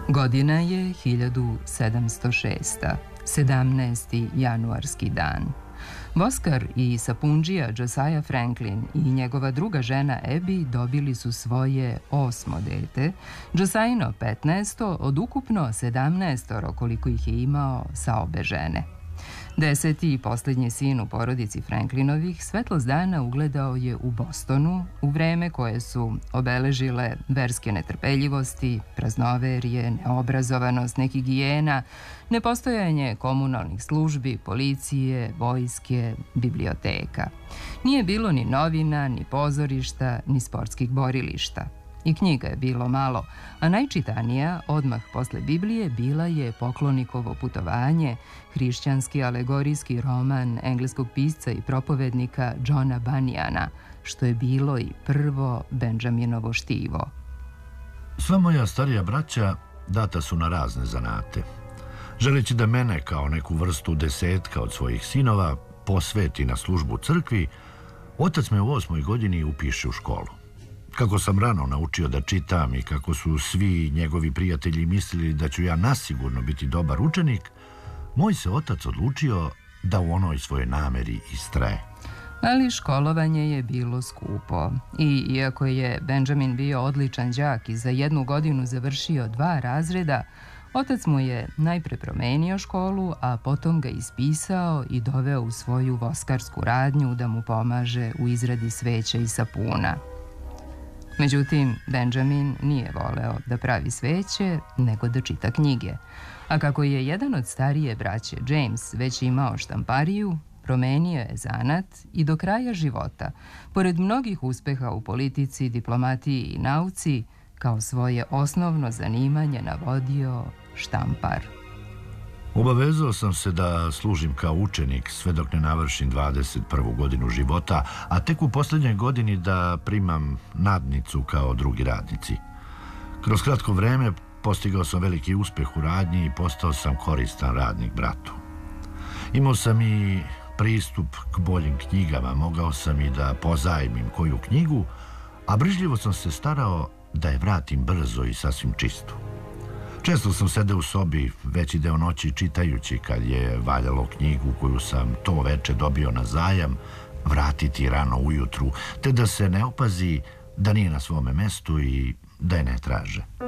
Godina je 1706. 17. januarski dan. Voskar i sapundžija Josiah Franklin i njegova druga žena Abby dobili su svoje 8. dete, Josiahino 15. od ukupno 17 koliko ih je imao sa obe žene. 10. i poslednji sin u porodici Franklinovih svetlost dana ugledao je u Bostonu u vreme koje su obeležile verske netrpeljivosti, praznoverje, neobrazovanost, nehigijena, nepostojanje komunalnih službi, policije, vojske, biblioteka. Nije bilo ni novina, ni pozorišta, ni sportskih borilišta. I knjiga je bilo malo, a najčitanija, odmah posle Biblije, bila je Poklonikovo putovanje, hrišćanski alegorijski roman engleskog pisca i propovednika Johna Bunyana, što je bilo i prvo Benjaminovo štivo. Sva moja starija braća data su na razne zanate. Želeći da mene, kao neku vrstu desetka od svojih sinova, posveti na službu crkvi, otac me u 8. godini upiše u školu. Kako sam rano naučio da čitam i kako su svi njegovi prijatelji mislili da ću ja nasigurno biti dobar učenik, moj se otac odlučio da u onoj svojoj nameri istraje. Ali školovanje je bilo skupo i iako je Benjamin bio odličan đak i za 1 godinu završio 2 razreda, otac mu je najpre promenio školu, a potom ga ispisao i doveo u svoju voskarsku radnju da mu pomaže u izradi sveća i sapuna. Međutim, Benjamin nije voleo da pravi sveće, nego da čita knjige. A kako je jedan od starije braće, James, već imao štampariju, promenio je zanat i do kraja života, pored mnogih uspeha u politici, diplomatiji i nauci, kao svoje osnovno zanimanje navodio štampar. Obavezao sam se da služim kao učenik sve dok ne navršim 21. godinu života, a tek u posljednjoj godini da primam nadnicu kao drugi radnici. Kroz kratko vreme postigao sam veliki uspeh u radnji i postao sam koristan radnik bratu. Imao sam i pristup k boljim knjigama, mogao sam i da pozajmim koju knjigu, a brižljivo sam se starao da je vratim brzo i sasvim čistu. Često sam sedeo u sobi veći deo noći čitajući kad je valjalo knjigu koju sam to veče dobio na zajam vratiti rano ujutru, te da se ne opazi da nije na svome mestu i da je ne traže.